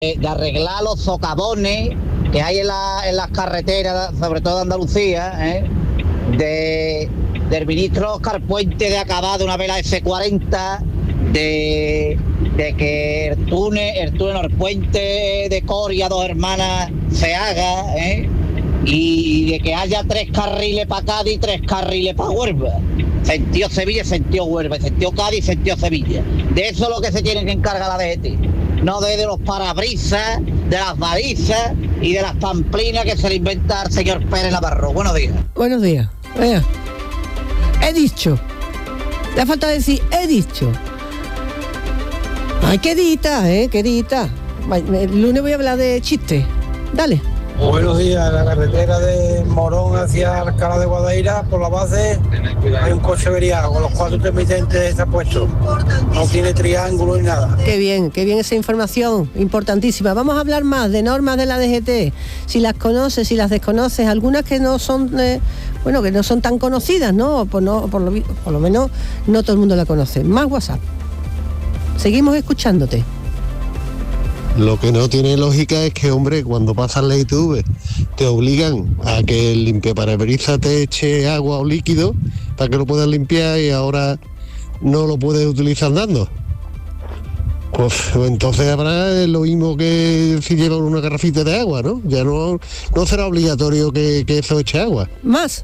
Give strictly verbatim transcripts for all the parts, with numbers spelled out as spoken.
de arreglar los socavones que hay en, la, en las carreteras, sobre todo de Andalucía, ¿eh? de, del ministro Oscar Puente de acabar de una vez la ese cuarenta, de, de que el túnel, el túnel, el puente de Coria, Dos Hermanas, se haga, ¿eh? y de que haya tres carriles para Cádiz y tres carriles para Huelva. Sentido Sevilla, sentido Huelva, sentido Cádiz, sentido Sevilla. De eso es lo que se tiene que encargar la D G T. No de, de los parabrisas, de las balizas y de las pamplinas que se le inventa el señor Pérez Navarro. Buenos días. Buenos días. Vea. He dicho. Le ha faltado decir, he dicho. Ay, quedita, eh, quedita. El lunes voy a hablar de chistes. Dale. Buenos días, la carretera de Morón hacia Alcalá de Guadaira, por la base hay un coche averiado con los cuatro intermitentes está puesto. No tiene triángulo ni nada. Qué bien, qué bien esa información, importantísima. Vamos a hablar más de normas de la D G T, si las conoces, si las desconoces, algunas que no son, eh, bueno, que no son tan conocidas, ¿no? Por, no por, lo, por lo menos no todo el mundo la conoce. Más WhatsApp. Seguimos escuchándote. Lo que no tiene lógica es que, hombre, cuando pasas la I T V te obligan a que el limpiaparabrisas te eche agua o líquido para que lo puedas limpiar y ahora no lo puedes utilizar andando. Pues entonces habrá lo mismo que si llevan una garrafita de agua, ¿no? Ya no, no será obligatorio que, que eso eche agua. Más.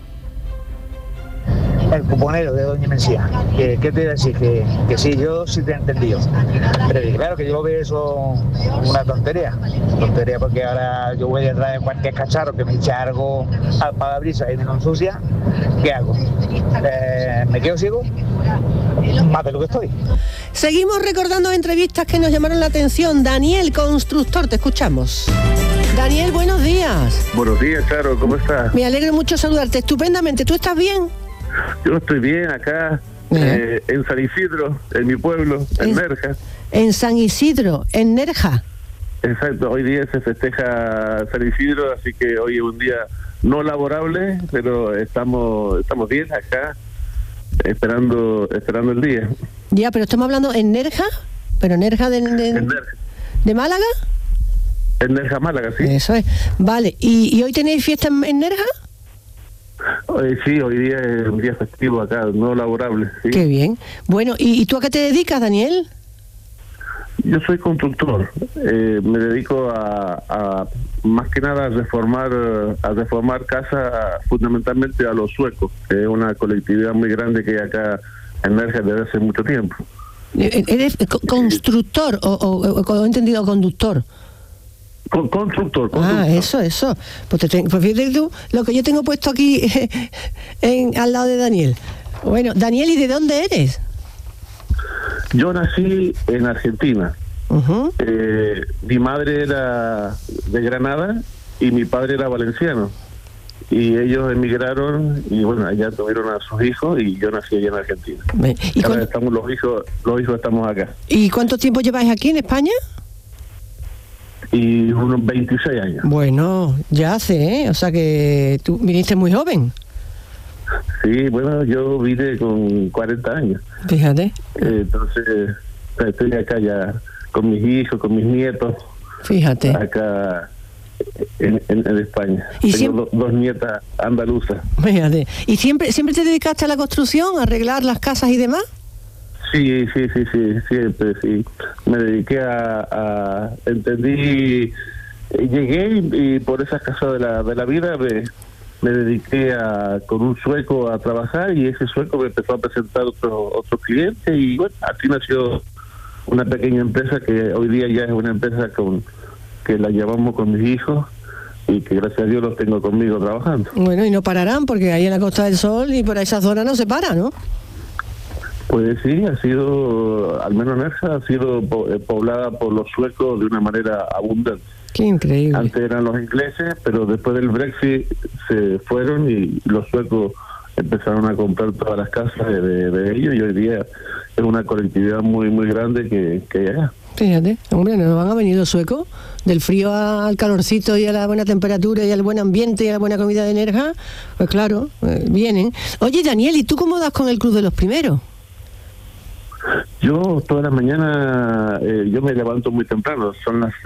El cuponero de Doña Mencía, que, ¿qué te iba a decir? Que, que sí, yo sí te he entendido. Pero claro que yo veo eso una tontería. Tontería porque ahora yo voy detrás de cualquier cacharro que me eche algo al parabrisas y me lo ensucia. ¿Qué hago? Eh, ¿Me quedo ciego? Más de lo que estoy. Seguimos recordando entrevistas que nos llamaron la atención. Daniel, constructor, te escuchamos. Daniel, buenos días. Buenos días, Charo, ¿cómo estás? Me alegro mucho saludarte, estupendamente. ¿Tú estás bien? Yo estoy bien acá, eh, en San Isidro, en mi pueblo, en, en Nerja. En San Isidro, en Nerja. Exacto, hoy día se festeja San Isidro, así que hoy es un día no laborable, pero estamos estamos bien acá, esperando esperando el día. Ya, pero estamos hablando en Nerja, pero Nerja de, de, en Nerja. ¿De Málaga? En Nerja, Málaga, sí. Eso es. Vale, ¿y, y hoy tenéis fiesta en, en Nerja? Hoy, sí, hoy día es un día festivo acá, no laborable. ¿Sí? Qué bien. Bueno, ¿y, ¿y tú a qué te dedicas, Daniel? Yo soy constructor. Eh, me dedico a, a más que nada a reformar a reformar casas, fundamentalmente a los suecos, que es una colectividad muy grande que hay acá en Nerja desde hace mucho tiempo. ¿Eres constructor o, o, o, o he entendido conductor? Con, constructor, constructor. Ah, eso, eso. Pues, te tengo, pues fíjate tú lo que yo tengo puesto aquí en, al lado de Daniel. Bueno, Daniel, ¿y de dónde eres? Yo nací en Argentina. Uh-huh. Eh, mi madre era de Granada y mi padre era valenciano. Y ellos emigraron y bueno, allá tuvieron a sus hijos y yo nací allá en Argentina. ¿Y ahora estamos los hijos, los hijos estamos acá. ¿Y cuánto tiempo lleváis aquí en España? Y unos veintiséis años. Bueno, ya hace, ¿eh? O sea que tú viniste muy joven. Sí, bueno, yo vine con cuarenta años. Fíjate. Eh, entonces, estoy acá ya con mis hijos, con mis nietos. Fíjate. Acá en, en, en España. ¿Y Tengo siempre... do, dos nietas andaluzas. Fíjate. ¿Y siempre, siempre te dedicaste a la construcción, a arreglar las casas y demás? Sí, sí, sí, sí, siempre, sí. Me dediqué a, a entendí, llegué y, y por esas casas de la de la vida me, me dediqué a con un sueco a trabajar y ese sueco me empezó a presentar otros otros clientes y bueno, así nació una pequeña empresa que hoy día ya es una empresa con que la llevamos con mis hijos y que gracias a Dios los tengo conmigo trabajando. Bueno, y no pararán porque ahí en la Costa del Sol y por esa zona no se para, ¿no? Pues sí, ha sido, al menos Nerja, ha sido poblada por los suecos de una manera abundante. Qué increíble. Antes eran los ingleses, pero después del Brexit se fueron y los suecos empezaron a comprar todas las casas de, de, de ellos y hoy día es una colectividad muy muy grande que, que hay allá. Fíjate, hombre, ¿no van a venir los suecos? Del frío al calorcito y a la buena temperatura y al buen ambiente y a la buena comida de Nerja, pues claro, eh, vienen. Oye, Daniel, ¿y tú cómo das con el Club de los Primeros? Yo toda la mañana, eh, yo me levanto muy temprano, son las